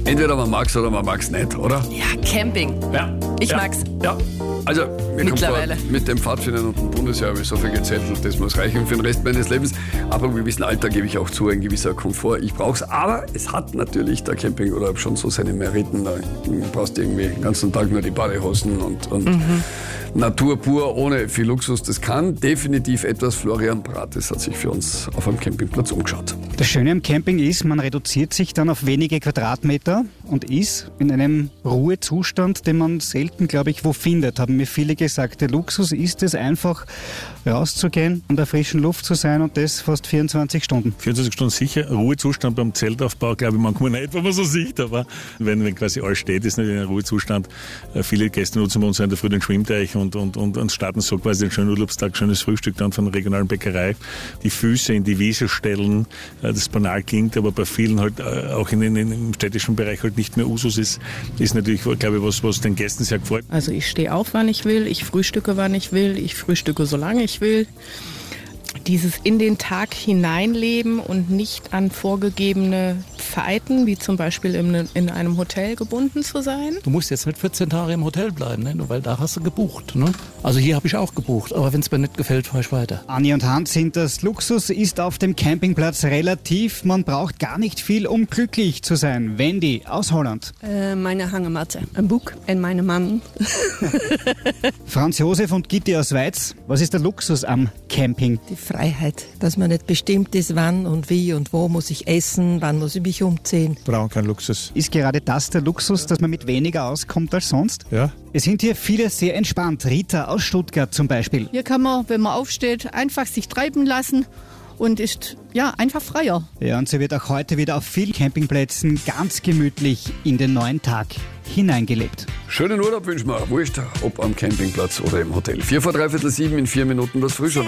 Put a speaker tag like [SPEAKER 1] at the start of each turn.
[SPEAKER 1] Entweder man mag's oder man mag's nicht, oder?
[SPEAKER 2] Ja, Camping.
[SPEAKER 1] Ja.
[SPEAKER 2] Ich mag's.
[SPEAKER 1] Ja. Also, mir kommt vor,
[SPEAKER 2] Mittlerweile.
[SPEAKER 1] mit dem Pfadfindern und dem Bundesheer habe ich so viel gezettelt, das muss reichen für den Rest meines Lebens. Aber im gewissen Alter gebe ich auch zu, ein gewisser Komfort. Ich brauche es, aber es hat natürlich der Campingurlaub schon so seine Meriten. Du brauchst irgendwie den ganzen Tag nur die Badehosen und Natur pur, ohne viel Luxus. Das kann definitiv etwas. Florian Brates hat sich für uns auf einem Campingplatz umgeschaut.
[SPEAKER 3] Das Schöne am Camping ist, man reduziert sich dann auf wenige Quadratmeter und ist in einem Ruhezustand, den man selten, glaube ich, wo findet, haben mir viele gesagt. Der Luxus ist es einfach, rauszugehen, an der frischen Luft zu sein und das fast 24 Stunden.
[SPEAKER 4] 24 Stunden sicher. Ruhezustand beim Zeltaufbau, glaube ich, manchmal nicht, wenn man so sieht, aber wenn quasi alles steht, ist natürlich ein Ruhezustand. Viele Gäste nutzen bei uns in der Früh den Schwimmteich und starten so quasi den schönen Urlaubstag, schönes Frühstück dann von der regionalen Bäckerei. Die Füße in die Wiese stellen, das banal klingt, aber bei vielen halt auch im städtischen Bereich halt nicht mehr Usus ist natürlich, glaube ich, was den Gästen sehr gefällt.
[SPEAKER 5] Also ich stehe auf, wann ich will, ich frühstücke, wann ich will, ich frühstücke, solange ich will. Dieses in den Tag hineinleben und nicht an vorgegebene Zeiten, wie zum Beispiel in einem Hotel gebunden zu sein.
[SPEAKER 6] Du musst jetzt nicht 14 Tage im Hotel bleiben, ne? Nur weil da hast du gebucht. Ne? Also hier habe ich auch gebucht, aber wenn es mir nicht gefällt, fahre ich weiter.
[SPEAKER 3] Anni und Hans sind das. Luxus ist auf dem Campingplatz relativ. Man braucht gar nicht viel, um glücklich zu sein. Wendy aus Holland.
[SPEAKER 7] Meine Hängematte, ein Buch und meine Mann.
[SPEAKER 3] Franz Josef und Gitti aus Weiz. Was ist der Luxus am Camping?
[SPEAKER 8] Die Freiheit, dass man nicht bestimmt ist, wann und wie und wo muss ich essen, wann muss ich mich umziehen.
[SPEAKER 9] Brauchen keinen Luxus.
[SPEAKER 3] Ist gerade das der Luxus, dass man mit weniger auskommt als sonst?
[SPEAKER 9] Ja.
[SPEAKER 3] Es sind hier viele sehr entspannt. Rita aus Stuttgart zum Beispiel.
[SPEAKER 10] Hier kann man, wenn man aufsteht, einfach sich treiben lassen und ist einfach freier.
[SPEAKER 3] Ja, und sie wird auch heute wieder auf vielen Campingplätzen ganz gemütlich in den neuen Tag hineingelebt.
[SPEAKER 1] Schönen Urlaub wünschen wir. Wurscht, ob am Campingplatz oder im Hotel. 6:45 in 4 Minuten das Frühstück.